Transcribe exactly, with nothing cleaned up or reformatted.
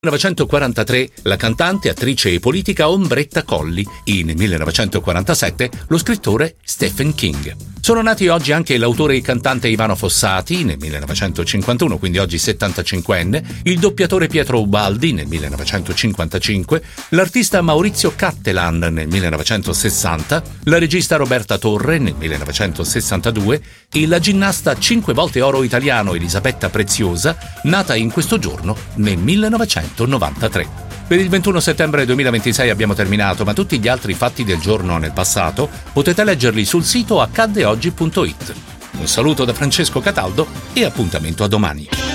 millenovecentoquarantatré la cantante, attrice e politica Ombretta Colli, in millenovecentoquarantasette lo scrittore Stephen King. Sono nati oggi anche l'autore e cantante Ivano Fossati nel millenovecentocinquantuno, quindi oggi settantacinquenne, il doppiatore Pietro Ubaldi nel millenovecentocinquantacinque, l'artista Maurizio Cattelan nel millenovecentosessanta, la regista Roberta Torre nel millenovecentosessantadue e la ginnasta cinque volte oro italiano Elisabetta Preziosa, nata in questo giorno nel millenovecentonovantatré. Per il ventuno settembre duemilaventisei abbiamo terminato, ma tutti gli altri fatti del giorno nel passato potete leggerli sul sito accadde oggi punto it. Un saluto da Francesco Cataldo e appuntamento a domani.